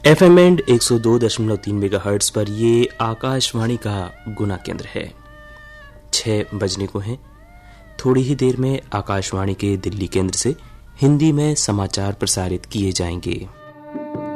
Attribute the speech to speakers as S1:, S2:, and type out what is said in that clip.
S1: FM and 102.3 megahertz पर ये आकाशवाणी का गुना केंद्र है। 6 बजने को हैं। थोड़ी ही देर में आकाशवाणी के दिल्ली केंद्र से हिंदी में समाचार प्रसारित किए जाएंगे।